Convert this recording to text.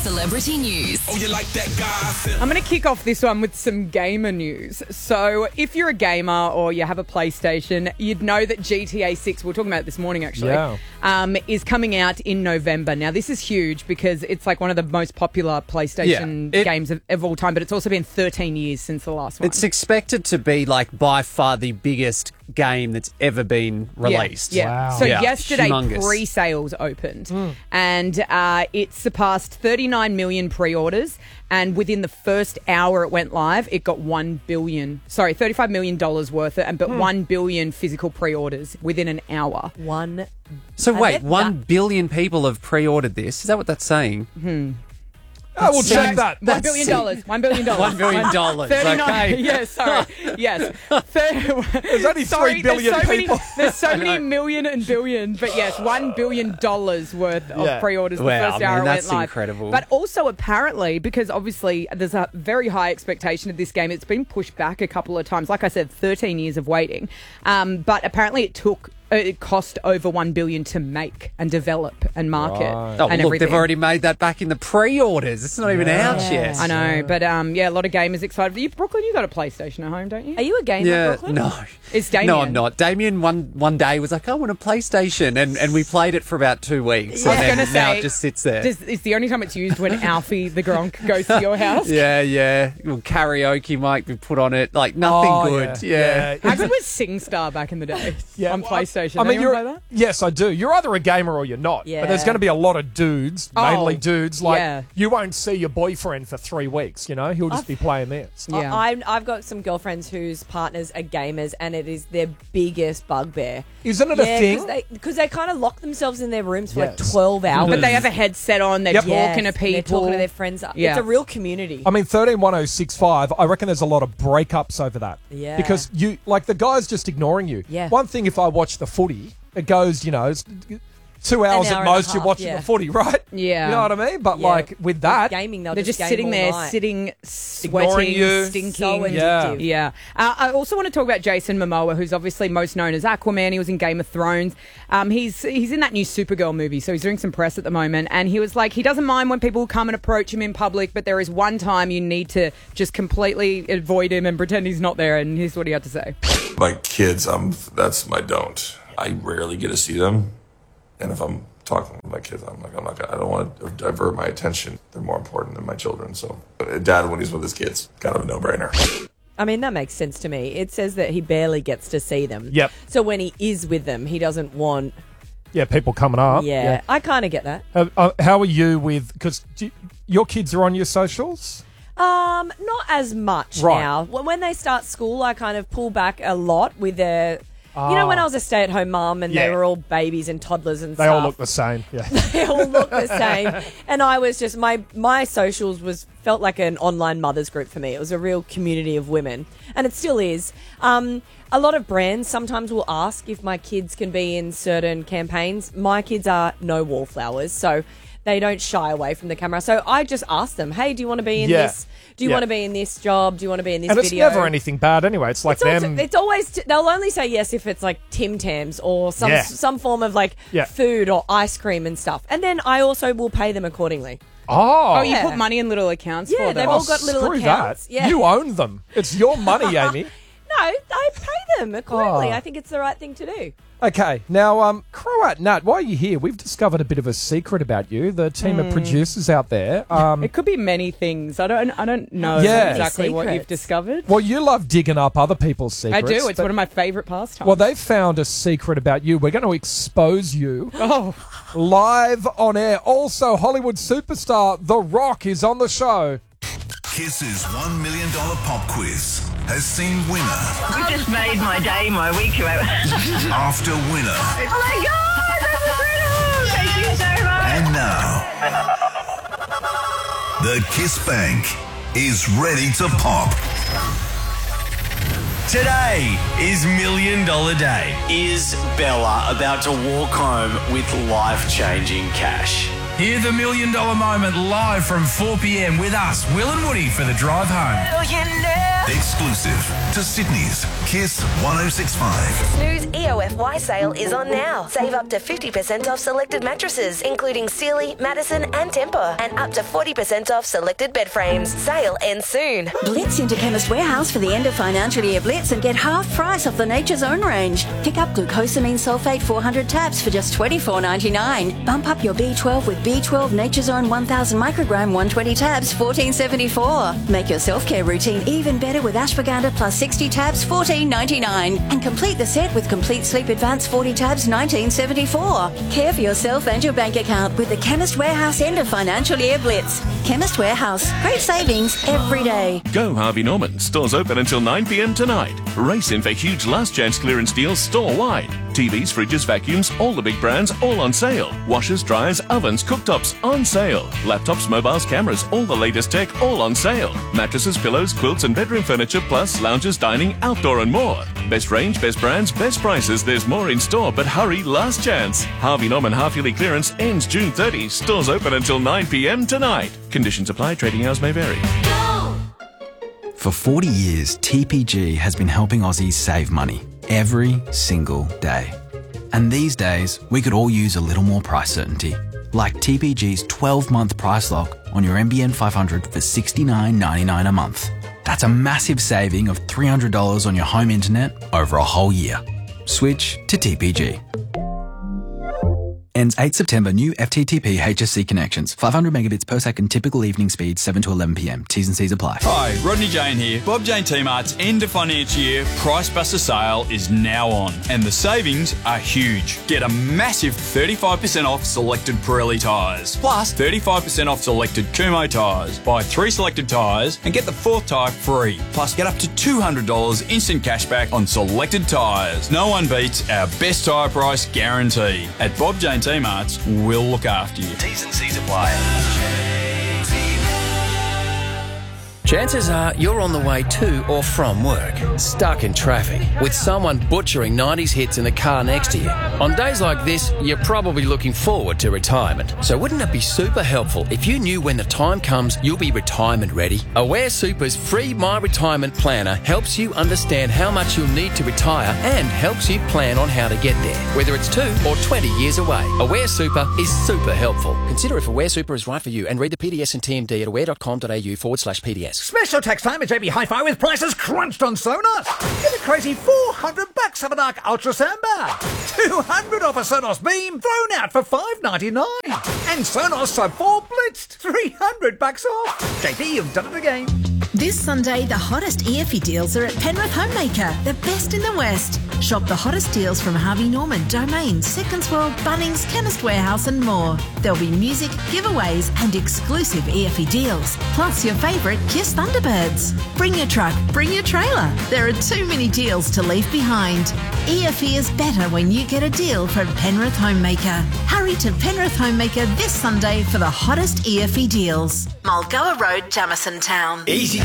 celebrity news. Oh, you like that gossip? I'm going to kick off this one with some gamer news. So if you're a gamer or you have a PlayStation, you'd know that GTA 6, we were talking about it this morning actually, is coming out in November. Now, this is huge because it's like one of the most popular PlayStation games of all time, but it's also been 13 years since the last one. It's expected to be like by far the biggest game that's ever been released. Yeah. Wow. So Yeah. yesterday, Humongous. pre-sales opened and it surpassed 39 million pre-orders. And within the first hour it went live, it got $35 million worth of, but 1 billion physical pre-orders within an hour. So wait, 1 billion people have pre-ordered this. Is that what that's saying? We'll check that. $1 billion. $1 billion. $1 billion. 39. Okay. Yes, sorry. Yes. There's only 3 billion people. There's so many million and billion, but yes, $1 billion worth of pre-orders the Wow, first hour it that's went live. incredible. But also apparently, because obviously there's a very high expectation of this game, it's been pushed back a couple of times. Like I said, 13 years of waiting. But apparently it cost over $1 billion to make and develop and market Oh, and look, everything. they've already made that back in the pre-orders. It's not even out yet. I know, but a lot of gamers excited. Brooklyn, you got a PlayStation at home, don't you? Are you a gamer, Yeah, Brooklyn? no. It's Damien. No, I'm not. Damien one day was like, I want a PlayStation, and we played it for about 2 weeks, I was and then gonna now say, it just sits there. It's the only time it's used when Alfie the Gronk goes to your house. Yeah. Well, karaoke might be put on it. Like, nothing good. Yeah. How good was SingStar back in the day on PlayStation? I mean, Anyone play that? Yes, I do. You're either a gamer or you're not. Yeah. But there's going to be a lot of dudes, mainly dudes. Like, you won't see your boyfriend for 3 weeks, you know? He'll just be playing this. Yeah. I've got some girlfriends whose partners are gamers, and it is their biggest bugbear. Isn't it a thing? Because they kind of lock themselves in their rooms for like Yes. 12 hours. But they have a headset on. They're talking to people. They're talking to their friends. Yeah. It's a real community. I mean, 131065, I reckon there's a lot of breakups over that. Yeah. Because the guy's just ignoring you. Yeah. One thing, if I watch the footy, it goes, it's 2 hours hour at and a most, you're half, watting the footy, right? Yeah. You know what I mean? But, with that, gaming, They're just game sitting all there, night. sitting, Ignoring sweating, you. stinking. So Yeah. addictive. Yeah. I also want to talk about Jason Momoa, who's obviously most known as Aquaman. He was in Game of Thrones. He's in that new Supergirl movie, so he's doing some press at the moment. And he was like, he doesn't mind when people come and approach him in public, but there is one time you need to just completely avoid him and pretend he's not there. And here's what he had to say. My kids, that's my don't. I rarely get to see them. And if I'm talking with my kids, I don't want to divert my attention. They're more important than my children. So, but dad, when he's with his kids, kind of a no-brainer. I mean, that makes sense to me. It says that he barely gets to see them. Yep. So when he is with them, he doesn't want... people coming up. Yeah. I kind of get that. How are you with... Because your kids are on your socials? Not as much Right. now. When they start school, I kind of pull back a lot with their... You know, when I was a stay-at-home mum and they were all babies and toddlers and They stuff. all look the same. Yeah. They all look the same. And I was just, my socials felt like an online mothers group for me. It was a real community of women. And it still is. A lot of brands sometimes will ask if my kids can be in certain campaigns. My kids are no wallflowers, so they don't shy away from the camera. So I just ask them, hey, do you want to be in this? Do you want to be in this job? Do you want to be in this And video? it's never anything bad anyway. It's like them... It's always they'll only say yes if it's like Tim Tams or some form of like food or ice cream and stuff. And then I also will pay them accordingly. Oh, you put money in little accounts for them. they've all got little screw accounts. That. Yeah. You own them. It's your money, Amy. No, I pay them accordingly. I think it's the right thing to do. Okay, now, Croat Nat, why are you here? We've discovered a bit of a secret about you. The team of producers out there. It could be many things. I don't know exactly what you've discovered. Well, you love digging up other people's secrets. I do. It's one of my favourite pastimes. Well, they've found a secret about you. We're going to expose you live on air. Also, Hollywood superstar The Rock is on the show. Kiss's $1 million pop quiz has seen winner You just made my day, my week. after winner. Oh my God, that's incredible! Thank you so much. And now, the Kiss Bank is ready to pop. Today is $1 Million Day. Is Bella about to walk home with life-changing cash? Hear the $1 Million moment live from 4 p.m. with us, Will and Woody, for the drive home. Millionaire. Exclusive to Sydney's Kiss 1065. Snooze EOFY sale is on now. Save up to 50% off selected mattresses, including Sealy, Madison and Tempur, and up to 40% off selected bed frames. Sale ends soon. Blitz into Chemist Warehouse for the end of financial year blitz and get half price off the Nature's Own range. Pick up glucosamine sulfate 400 tabs for just $24.99. Bump up your B12 with B12 Nature's Own 1000 microgram 120 tabs, $14.74. Make your self-care routine even better with ashwagandha plus 60 tabs, $14.99. And complete the set with Complete Sleep Advance 40 tabs, $19.74. Care for yourself and your bank account with the Chemist Warehouse end of financial year blitz. Chemist Warehouse. Great savings every day. Go Harvey Norman. Stores open until 9 p.m. tonight. Race in for huge last chance clearance deals store-wide. TVs, fridges, vacuums, all the big brands, all on sale. Washers, dryers, ovens, cooktops, on sale. Laptops, mobiles, cameras, all the latest tech, all on sale. Mattresses, pillows, quilts and bedroom furniture, plus lounges, dining, outdoor and more. Best range, best brands, best prices. There's more in store, but hurry, last chance. Harvey Norman half-yearly clearance ends June 30. Stores open until 9 p.m. tonight. Conditions apply. Trading hours may vary. For 40 years, TPG has been helping Aussies save money every single day. And these days, we could all use a little more price certainty. Like TPG's 12-month price lock on your NBN 500 for $69.99 a month. That's a massive saving of $300 on your home internet over a whole year. Switch to TPG. Ends 8 September. New FTTP HSC connections. 500 megabits per second. Typical evening speed 7 to 11 p.m. T's and C's apply. Hi, Rodney Jane here. Bob Jane T-Mart's end of financial year Price Buster sale is now on, and the savings are huge. Get a massive 35% off selected Pirelli tyres, plus 35% off selected Kumho tyres. Buy 3 selected tyres and get the 4th tyre free. Plus, get up to $200 instant cashback on selected tyres. No one beats our best tyre price guarantee. At Bob Jane T-Mart's, we'll look after you. T's and C's apply. Chances are you're on the way to or from work, stuck in traffic, with someone butchering 90s hits in the car next to you. On days like this, you're probably looking forward to retirement. So wouldn't it be super helpful if you knew when the time comes you'll be retirement ready? Aware Super's free My Retirement Planner helps you understand how much you'll need to retire and helps you plan on how to get there, whether it's 2 or 20 years away. Aware Super is super helpful. Consider if Aware Super is right for you and read the PDS and TMD at aware.com.au/PDS. Special tax time at JB Hi-Fi with prices crunched on Sonos. Get a crazy $400 of an Arc Ultra soundbar. $200 off a Sonos Beam thrown out for $599. And Sonos Sub 4 blitzed. $300 off. JB, you've done it again. This Sunday, the hottest EFE deals are at Penrith Homemaker, the best in the West. Shop the hottest deals from Harvey Norman, Domain, Seconds World, Bunnings, Chemist Warehouse and more. There'll be music, giveaways and exclusive EFE deals. Plus your favourite Kiss Thunderbirds. Bring your truck, bring your trailer. There are too many deals to leave behind. EFE is better when you get a deal from Penrith Homemaker. Hurry to Penrith Homemaker this Sunday for the hottest EFE deals. Mulgoa Road, Jamison Town. Easy